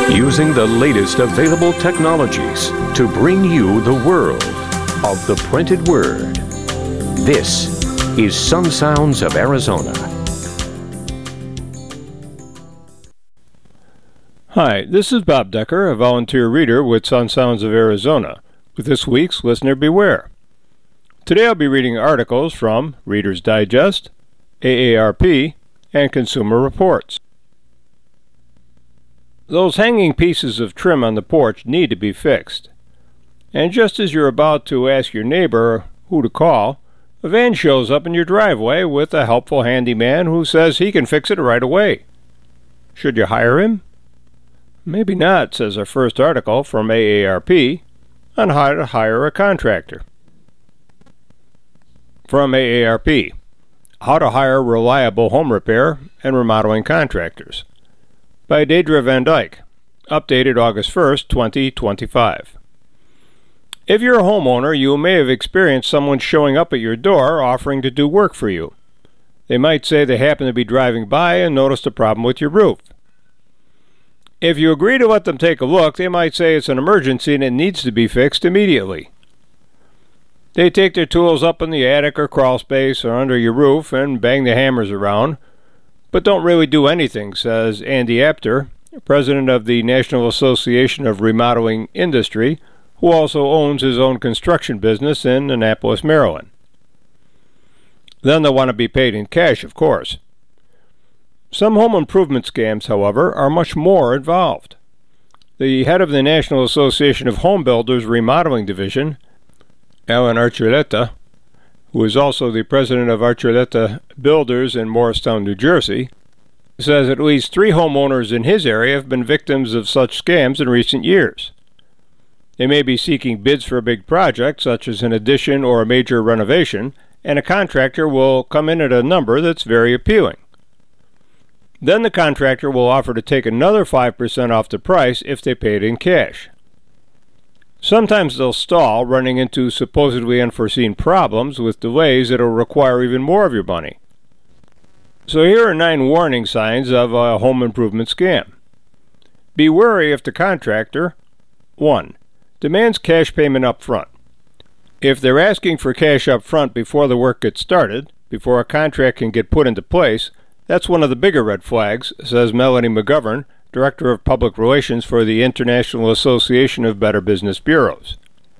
using the latest available technologies to bring you the world of the printed word. This is Sun Sounds of Arizona. Hi, this is Bob Decker, a volunteer reader with Sun Sounds of Arizona, with this week's Listener Beware. Today I'll be reading articles from Reader's Digest, AARP, and Consumer Reports. Those hanging pieces of trim on the porch need to be fixed. And just as you're about to ask your neighbor who to call, a van shows up in your driveway with a helpful handyman who says he can fix it right away. Should you hire him? Maybe not, says our first article from AARP on how to hire a contractor. From AARP, How to Hire Reliable Home Repair and Remodeling Contractors, by Deidre Van Dyke, updated August 1st, 2025. If you're a homeowner, you may have experienced someone showing up at your door offering to do work for you. They might say they happen to be driving by and noticed a problem with your roof. If you agree to let them take a look, they might say it's an emergency and it needs to be fixed immediately. They take their tools up in the attic or crawl space or under your roof and bang the hammers around, but don't really do anything, says Andy Apter, president of the National Association of Remodeling Industry, who also owns his own construction business in Annapolis, Maryland. Then they'll want to be paid in cash, of course. Some home improvement scams, however, are much more involved. The head of the National Association of Home Builders Remodeling Division, Alan Archuleta, who is also the president of Archuleta Builders in Morristown, New Jersey, says at least 3 homeowners in his area have been victims of such scams in recent years. They may be seeking bids for a big project, such as an addition or a major renovation, and a contractor will come in at a number that's very appealing. Then the contractor will offer to take another 5% off the price if they pay it in cash. Sometimes they'll stall, running into supposedly unforeseen problems with delays that will require even more of your money. So here are 9 warning signs of a home improvement scam. Be wary if the contractor 1. Demands cash payment up front. If they're asking for cash up front before the work gets started, before a contract can get put into place, that's one of the bigger red flags, says Melanie McGovern, Director of Public Relations for the International Association of Better Business Bureaus.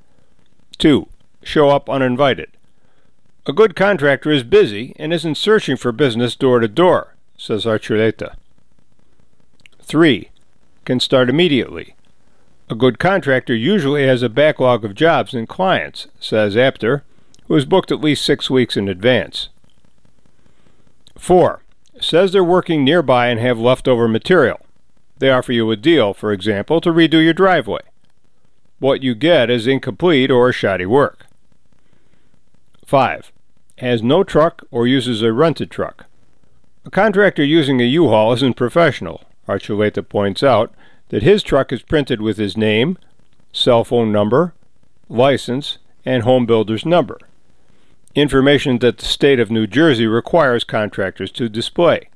2. Show up uninvited. A good contractor is busy and isn't searching for business door to door, says Archuleta. 3. Can start immediately. A good contractor usually has a backlog of jobs and clients, says Apter, who is booked at least 6 weeks in advance. 4. Says they're working nearby and have leftover material. They offer you a deal, for example, to redo your driveway. What you get is incomplete or shoddy work. 5. Has no truck or uses a rented truck. A contractor using a U-Haul isn't professional. Archuleta points out that his truck is printed with his name, cell phone number, license, and home builder's number. Information that the state of New Jersey requires contractors to display.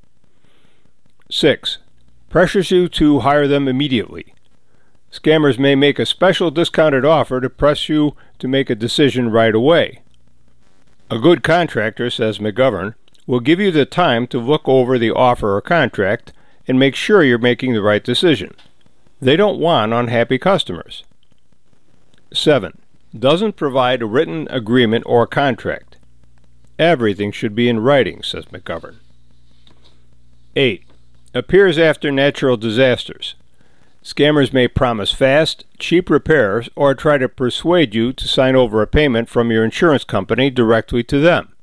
6. Pressures you to hire them immediately. Scammers may make a special discounted offer to press you to make a decision right away. A good contractor, says McGovern, will give you the time to look over the offer or contract and make sure you're making the right decision. They don't want unhappy customers. 7. Doesn't provide a written agreement or contract. Everything should be in writing, says McGovern. 8. Appears after natural disasters. Scammers may promise fast, cheap repairs or try to persuade you to sign over a payment from your insurance company directly to them.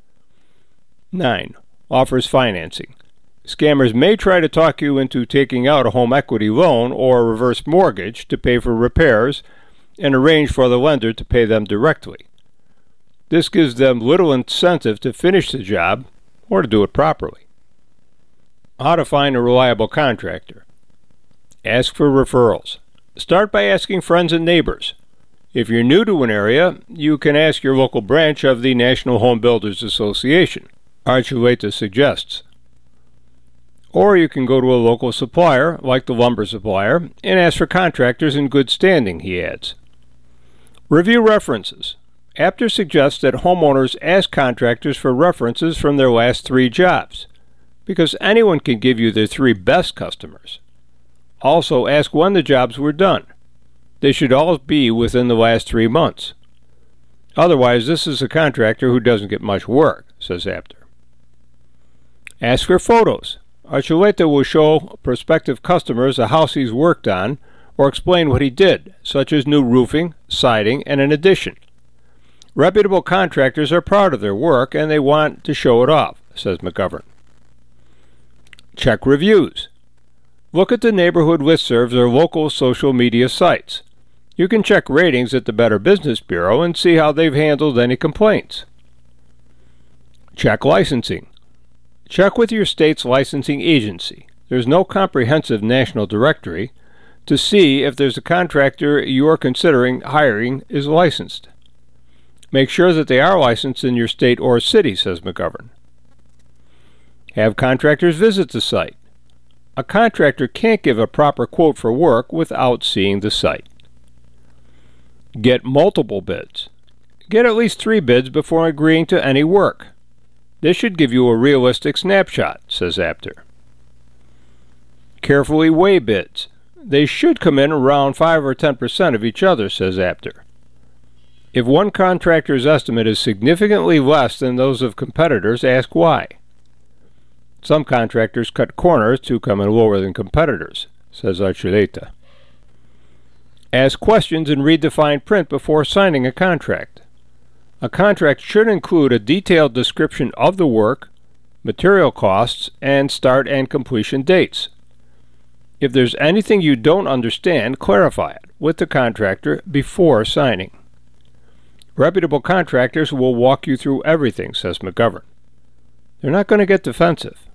9. Offers financing. Scammers may try to talk you into taking out a home equity loan or a reverse mortgage to pay for repairs and arrange for the lender to pay them directly. This gives them little incentive to finish the job or to do it properly. How to find a reliable contractor. Ask for referrals. Start by asking friends and neighbors. If you're new to an area, you can ask your local branch of the National Home Builders Association, Archuleta suggests. Or you can go to a local supplier, like the lumber supplier, and ask for contractors in good standing, he adds. Review references. Apter suggests that homeowners ask contractors for references from their last 3 jobs, because anyone can give you their 3 best customers. Also, ask when the jobs were done. They should all be within the last 3 months. Otherwise, this is a contractor who doesn't get much work, says Apter. Ask for photos. Archuleta will show prospective customers a house he's worked on or explain what he did, such as new roofing, siding, and an addition. Reputable contractors are proud of their work and they want to show it off, says McGovern. Check reviews. Look at the neighborhood listservs or local social media sites. You can check ratings at the Better Business Bureau and see how they've handled any complaints. Check licensing. Check with your state's licensing agency. There's no comprehensive national directory to see if there's a contractor you're considering hiring is licensed. Make sure that they are licensed in your state or city, says McGovern. Have contractors visit the site. A contractor can't give a proper quote for work without seeing the site. Get multiple bids. Get at least 3 bids before agreeing to any work. This should give you a realistic snapshot, says Apter. Carefully weigh bids. They should come in around 5 or 10% of each other, says Apter. If one contractor's estimate is significantly less than those of competitors, ask why. Some contractors cut corners to come in lower than competitors, says Archuleta. Ask questions and read the fine print before signing a contract. A contract should include a detailed description of the work, material costs, and start and completion dates. If there's anything you don't understand, clarify it with the contractor before signing. Reputable contractors will walk you through everything, says McGovern. They're not going to get defensive.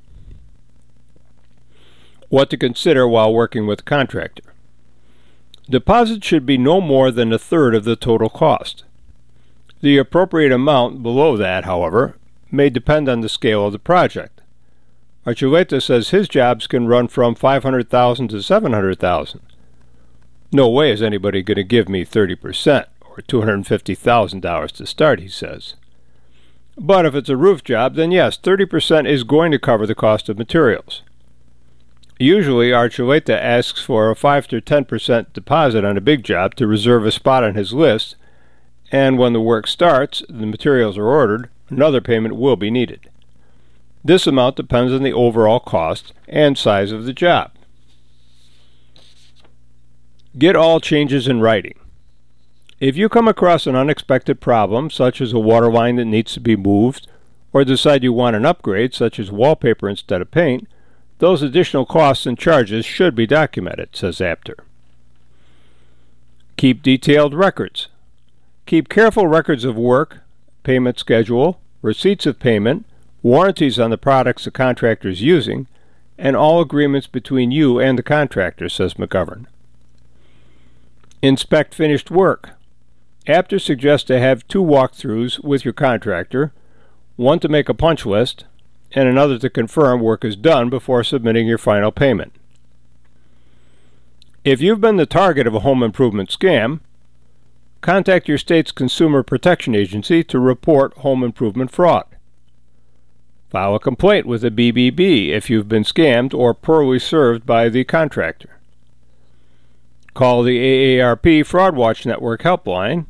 What to consider while working with a contractor. Deposit should be no more than 1/3 of the total cost. The appropriate amount below that, however, may depend on the scale of the project. Archuleta says his jobs can run from $500,000 to $700,000. No way is anybody going to give me 30%. Or $250,000 to start, he says. But if it's a roof job, then yes, 30% is going to cover the cost of materials. Usually, Archuleta asks for a 5 to 10% deposit on a big job to reserve a spot on his list, and when the work starts, the materials are ordered, another payment will be needed. This amount depends on the overall cost and size of the job. Get all changes in writing. If you come across an unexpected problem, such as a water line that needs to be moved, or decide you want an upgrade, such as wallpaper instead of paint, those additional costs and charges should be documented, says Apter. Keep detailed records. Keep careful records of work, payment schedule, receipts of payment, warranties on the products the contractor is using, and all agreements between you and the contractor, says McGovern. Inspect finished work. Apter suggests to have 2 walkthroughs with your contractor, one to make a punch list, and another to confirm work is done before submitting your final payment. If you've been the target of a home improvement scam, contact your state's Consumer Protection Agency to report home improvement fraud. File a complaint with the BBB if you've been scammed or poorly served by the contractor. Call the AARP Fraud Watch Network helpline,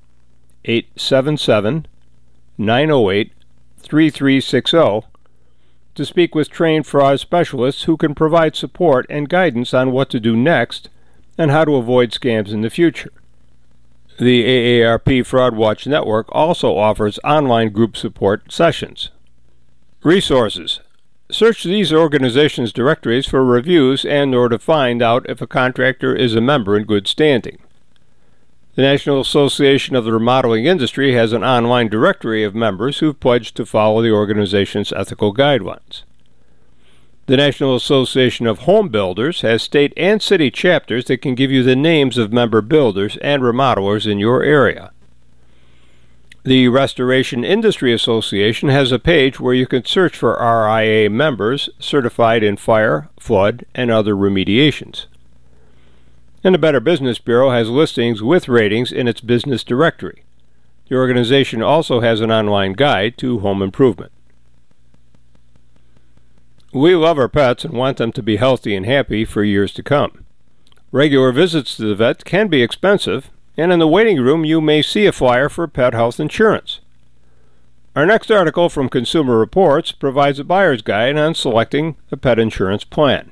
877-908-3360, to speak with trained fraud specialists who can provide support and guidance on what to do next and how to avoid scams in the future. The AARP Fraud Watch Network also offers online group support sessions. Resources. Search these organizations' directories for reviews and or to find out if a contractor is a member in good standing. The National Association of the Remodeling Industry has an online directory of members who've pledged to follow the organization's ethical guidelines. The National Association of Home Builders has state and city chapters that can give you the names of member builders and remodelers in your area. The Restoration Industry Association has a page where you can search for RIA members certified in fire, flood, and other remediations. And the Better Business Bureau has listings with ratings in its business directory. The organization also has an online guide to home improvement. We love our pets and want them to be healthy and happy for years to come. Regular visits to the vet can be expensive, and in the waiting room you may see a flyer for pet health insurance. Our next article from Consumer Reports provides a buyer's guide on selecting a pet insurance plan.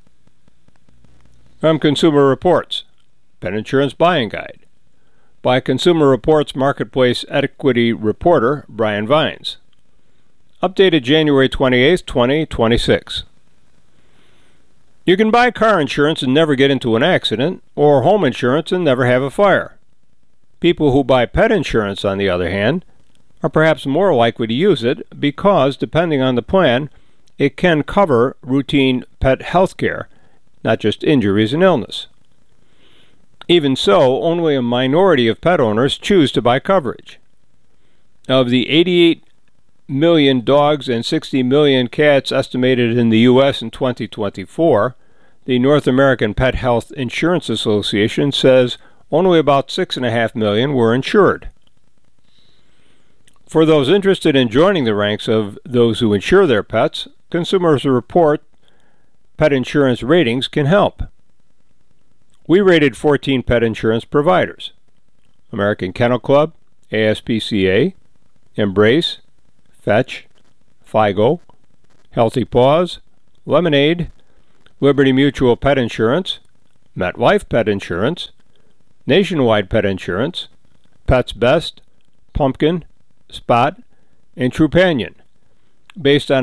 From Consumer Reports, Pet Insurance Buying Guide, by Consumer Reports Marketplace Equity Reporter Brian Vines. Updated January 28, 2026. You can buy car insurance and never get into an accident, or home insurance and never have a fire. People who buy pet insurance, on the other hand, are perhaps more likely to use it because, depending on the plan, it can cover routine pet health care, not just injuries and illness. Even so, only a minority of pet owners choose to buy coverage. Of the 88 million dogs and 60 million cats estimated in the U.S. in 2024, the North American Pet Health Insurance Association says only about 6.5 million were insured. For those interested in joining the ranks of those who insure their pets, Consumers Report pet insurance ratings can help. We rated 14 pet insurance providers: American Kennel Club, ASPCA, Embrace, Fetch, FIGO, Healthy Paws, Lemonade, Liberty Mutual Pet Insurance, MetLife Pet Insurance, Nationwide Pet Insurance, Pets Best, Pumpkin, Spot, and Trupanion, based on